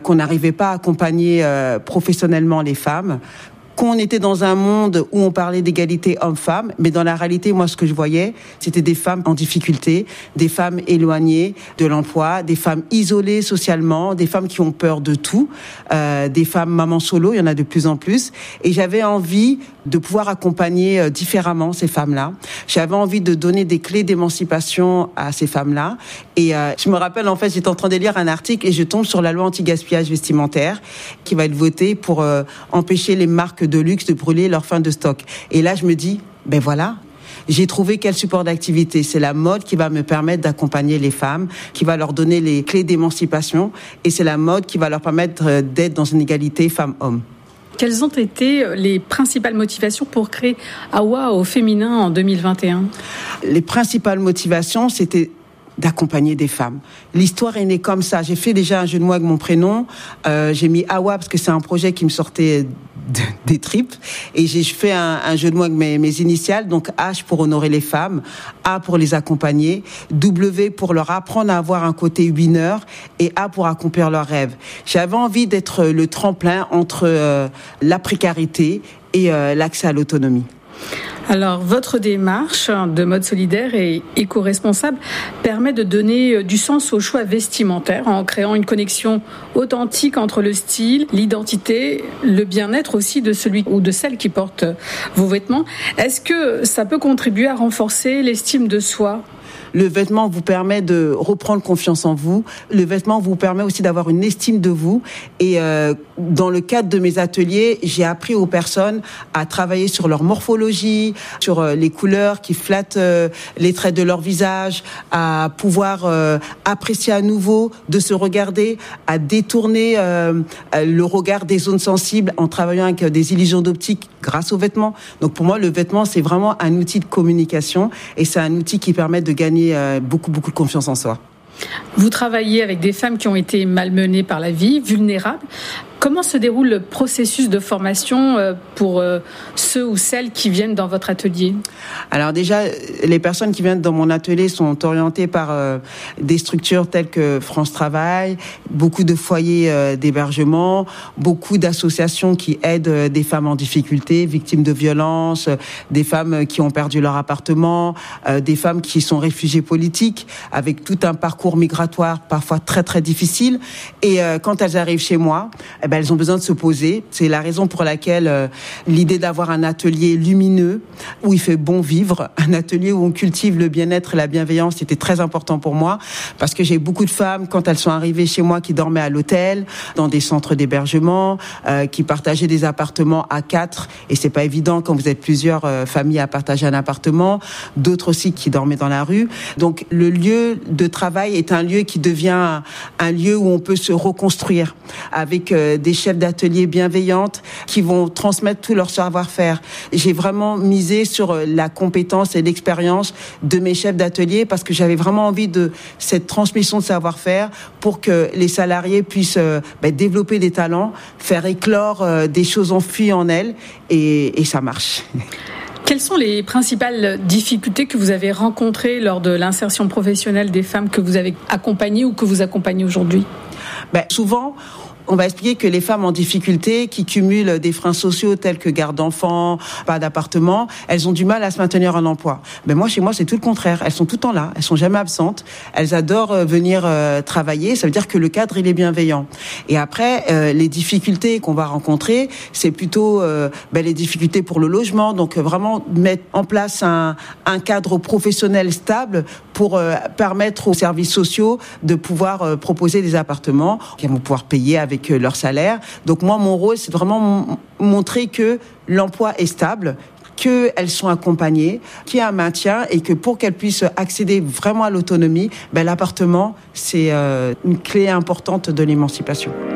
qu'on n'arrivait pas à accompagner professionnellement les femmes, qu'on était dans un monde où on parlait d'égalité homme-femme, mais dans la réalité, moi, ce que je voyais, c'était des femmes en difficulté, des femmes éloignées de l'emploi, des femmes isolées socialement, des femmes qui ont peur de tout, des femmes mamans solo, il y en a de plus en plus. Et j'avais envie de pouvoir accompagner différemment ces femmes-là. J'avais envie de donner des clés d'émancipation à ces femmes-là. Et je me rappelle, en fait, j'étais en train de lire un article et je tombe sur la loi anti-gaspillage vestimentaire qui va être votée pour empêcher les marques de luxe de brûler leur fin de stock. Et là, je me dis, ben voilà, j'ai trouvé quel support d'activité. C'est la mode qui va me permettre d'accompagner les femmes, qui va leur donner les clés d'émancipation. Et c'est la mode qui va leur permettre d'être dans une égalité femmes-hommes. Quelles ont été les principales motivations pour créer Awa au féminin en 2021 ? Les principales motivations, c'était d'accompagner des femmes. L'histoire est née comme ça. J'ai fait déjà un jeu de mots avec mon prénom. J'ai mis Awa parce que c'est un projet qui me sortait des tripes. Et j'ai fait un jeu de mots avec mes initiales. Donc H pour honorer les femmes, A pour les accompagner, W pour leur apprendre à avoir un côté winner et A pour accomplir leurs rêves. J'avais envie d'être le tremplin entre la précarité et l'accès à l'autonomie. Alors, votre démarche de mode solidaire et éco-responsable permet de donner du sens au choix vestimentaire en créant une connexion authentique entre le style, l'identité, le bien-être aussi de celui ou de celle qui porte vos vêtements. Est-ce que ça peut contribuer à renforcer l'estime de soi ? Le vêtement vous permet de reprendre confiance en vous. Le vêtement vous permet aussi d'avoir une estime de vous. Et dans le cadre de mes ateliers, j'ai appris aux personnes à travailler sur leur morphologie, sur les couleurs qui flattent les traits de leur visage, à pouvoir apprécier à nouveau, de se regarder, à détourner le regard des zones sensibles en travaillant avec des illusions d'optique grâce aux vêtements. Donc pour moi, le vêtement, c'est vraiment un outil de communication et c'est un outil qui permet de gagner beaucoup de confiance en soi. Vous travaillez avec des femmes qui ont été malmenées par la vie, vulnérables. Comment se déroule le processus de formation pour ceux ou celles qui viennent dans votre atelier ? Alors déjà, les personnes qui viennent dans mon atelier sont orientées par des structures telles que France Travail, beaucoup de foyers d'hébergement, beaucoup d'associations qui aident des femmes en difficulté, victimes de violences, des femmes qui ont perdu leur appartement, des femmes qui sont réfugiées politiques, avec tout un parcours migratoire parfois très très difficile. Et quand elles arrivent chez moi, elles ont besoin de se poser. C'est la raison pour laquelle l'idée d'avoir un atelier lumineux où il fait bon vivre, un atelier où on cultive le bien-être et la bienveillance, c'était très important pour moi parce que j'ai beaucoup de femmes, quand elles sont arrivées chez moi, qui dormaient à l'hôtel, dans des centres d'hébergement, qui partageaient des appartements à 4 et c'est pas évident quand vous êtes plusieurs familles à partager un appartement, d'autres aussi qui dormaient dans la rue. Donc le lieu de travail est un lieu qui devient un lieu où on peut se reconstruire avec des chefs d'atelier bienveillantes qui vont transmettre tout leur savoir-faire. J'ai vraiment misé sur la compétence et l'expérience de mes chefs d'atelier parce que j'avais vraiment envie de cette transmission de savoir-faire pour que les salariés puissent développer des talents, faire éclore des choses enfuies en elles et ça marche. Quelles sont les principales difficultés que vous avez rencontrées lors de l'insertion professionnelle des femmes que vous avez accompagnées ou que vous accompagnez aujourd'hui ? Souvent, on va expliquer que les femmes en difficulté, qui cumulent des freins sociaux tels que garde d'enfants, pas d'appartement, elles ont du mal à se maintenir en emploi. Mais moi, chez moi, c'est tout le contraire. Elles sont tout le temps là. Elles sont jamais absentes. Elles adorent venir travailler. Ça veut dire que le cadre, il est bienveillant. Et après, les difficultés qu'on va rencontrer, c'est plutôt les difficultés pour le logement. Donc, vraiment mettre en place un cadre professionnel stable pour permettre aux services sociaux de pouvoir proposer des appartements qu'ils vont pouvoir payer avec leur salaire. Donc moi, mon rôle, c'est vraiment montrer que l'emploi est stable, qu'elles sont accompagnées, qu'il y a un maintien et que pour qu'elles puissent accéder vraiment à l'autonomie, l'appartement, c'est une clé importante de l'émancipation.